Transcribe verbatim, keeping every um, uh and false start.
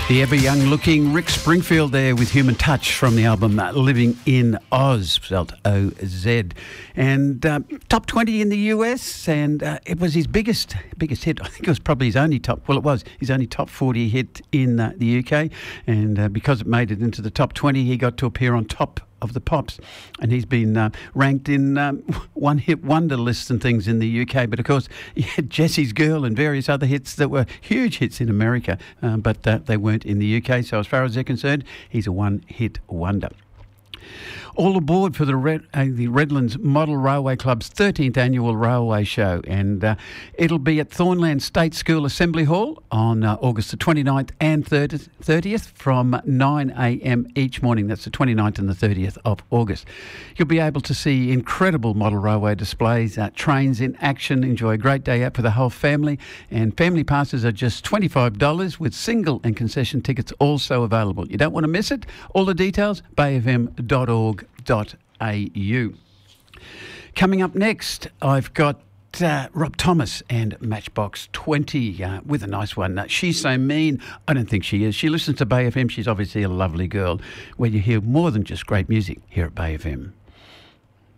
The ever-young-looking Rick Springfield there with Human Touch from the album uh, Living in Oz, spelled O Z. And uh, top twenty in the U S, and uh, it was his biggest biggest hit. I think it was probably his only top, well, it was his only top forty hit in uh, the U K. And uh, because it made it into the top twenty, he got to appear on top of the Pops, and he's been uh, ranked in um, one-hit wonder lists and things in the U K. But of course, he had Jesse's Girl and various other hits that were huge hits in America, uh, but uh, they weren't in the U K. So as far as they're concerned, he's a one-hit wonder. All aboard for the, Red, uh, the Redlands Model Railway Club's thirteenth annual railway show, and uh, it'll be at Thornland State School Assembly Hall on uh, August the twenty-ninth and thirtieth from nine a m each morning. That's the twenty-ninth and the thirtieth of August. You'll be able to see incredible model railway displays, uh, trains in action, enjoy a great day out for the whole family, and family passes are just twenty-five dollars with single and concession tickets also available. You don't want to miss it. All the details, bay f m dot org dot a u. Coming up next, I've got uh, Rob Thomas and Matchbox twenty uh, with a nice one. Uh, She's So Mean. I don't think she is. She listens to Bay F M. She's obviously a lovely girl, where you hear more than just great music here at Bay F M.